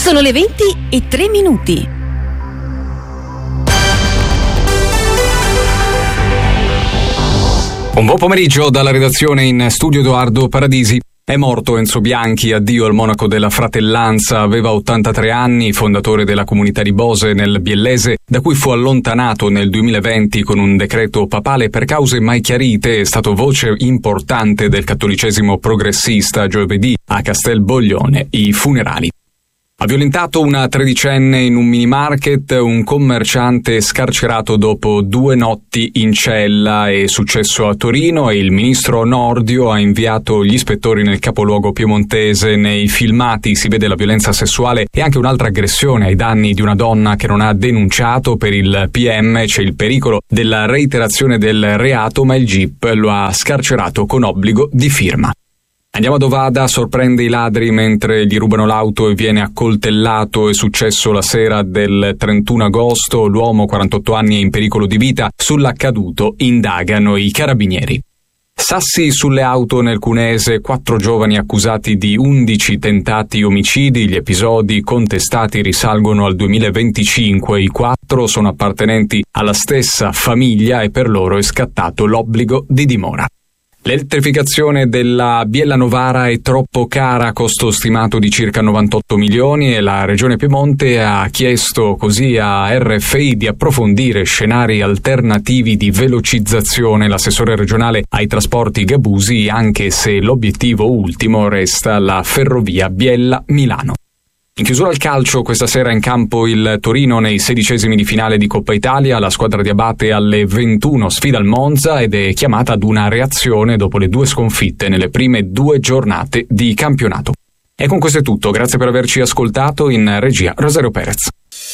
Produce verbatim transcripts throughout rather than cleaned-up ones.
Sono le venti e tre minuti. Un buon pomeriggio dalla redazione, in studio Edoardo Paradisi. È morto Enzo Bianchi, addio al monaco della Fratellanza, aveva ottantatré anni, fondatore della comunità di Bose nel Biellese, da cui fu allontanato nel duemilaventi con un decreto papale per cause mai chiarite. È stato voce importante del cattolicesimo progressista. Giovedì a Castelboglione i funerali. Ha violentato una tredicenne in un mini market, un commerciante scarcerato dopo due notti in cella. È successo a Torino e il ministro Nordio ha inviato gli ispettori nel capoluogo piemontese. Nei filmati si vede la violenza sessuale e anche un'altra aggressione ai danni di una donna che non ha denunciato. Per il P M c'è il pericolo della reiterazione del reato, ma il G I P lo ha scarcerato con obbligo di firma. Andiamo ad Ovada, sorprende i ladri mentre gli rubano l'auto e viene accoltellato. È successo la sera del trentuno agosto, l'uomo, quarantotto anni, è in pericolo di vita. Sull'accaduto indagano i carabinieri. Sassi sulle auto nel Cunese, quattro giovani accusati di undici tentati omicidi. Gli episodi contestati risalgono al duemilaventicinque. I quattro sono appartenenti alla stessa famiglia e per loro è scattato l'obbligo di dimora. L'elettrificazione della Biella Novara è troppo cara, costo stimato di circa novantotto milioni, e la Regione Piemonte ha chiesto così a R F I di approfondire scenari alternativi di velocizzazione. L'assessore regionale ai trasporti Gabusi, anche se l'obiettivo ultimo resta la ferrovia Biella-Milano. In chiusura al calcio, questa sera in campo il Torino nei sedicesimi di finale di Coppa Italia. La squadra di Abate alle ventuno sfida il Monza ed è chiamata ad una reazione dopo le due sconfitte nelle prime due giornate di campionato. E con questo è tutto, grazie per averci ascoltato. In regia Rosario Perez.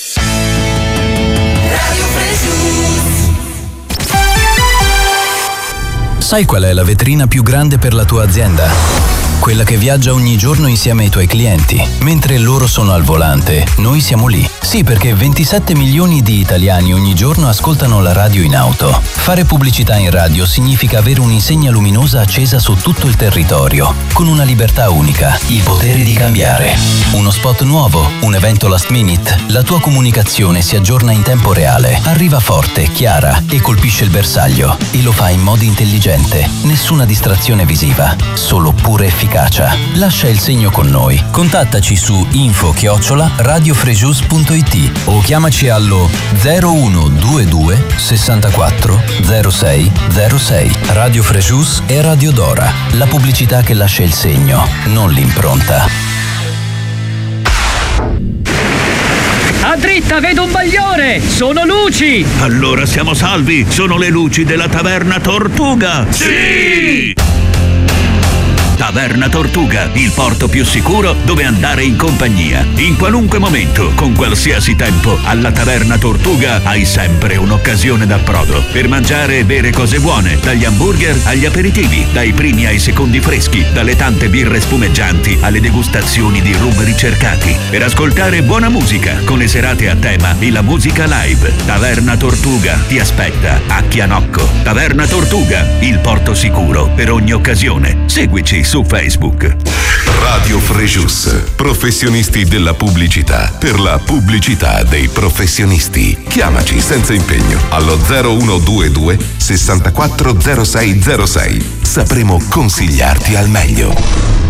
Sai qual è la vetrina più grande per la tua azienda? Quella che viaggia ogni giorno insieme ai tuoi clienti. Mentre loro sono al volante, noi siamo lì. Sì, perché ventisette milioni di italiani ogni giorno ascoltano la radio in auto. Fare pubblicità in radio significa avere un'insegna luminosa accesa su tutto il territorio, con una libertà unica, il potere di cambiare. Uno spot nuovo, un evento last minute, la tua comunicazione si aggiorna in tempo reale, arriva forte, chiara e colpisce il bersaglio. E lo fa in modo intelligente. Nessuna distrazione visiva, solo pura efficacia. Lascia il segno con noi. Contattaci su info chiocciola radiofrejus punto it o chiamaci allo zero uno due due sessantaquattro zero sei zero sei. Radio Frejus e Radio Dora. La pubblicità che lascia il segno, non l'impronta. A dritta vedo un bagliore! Sono luci! Allora siamo salvi! Sono le luci della Taverna Tortuga! Sì! Taverna Tortuga, il porto più sicuro dove andare in compagnia. In qualunque momento, con qualsiasi tempo, alla Taverna Tortuga hai sempre un'occasione d'approdo per mangiare e bere cose buone, dagli hamburger agli aperitivi, dai primi ai secondi freschi, dalle tante birre spumeggianti alle degustazioni di rum ricercati, per ascoltare buona musica con le serate a tema e la musica live. Taverna Tortuga ti aspetta a Chianocco. Taverna Tortuga, il porto sicuro per ogni occasione. Seguici su Facebook. Radio Frejus, professionisti della pubblicità, per la pubblicità dei professionisti. Chiamaci senza impegno allo zero uno due due sessantaquattro zero sei zero sei. Sapremo consigliarti al meglio.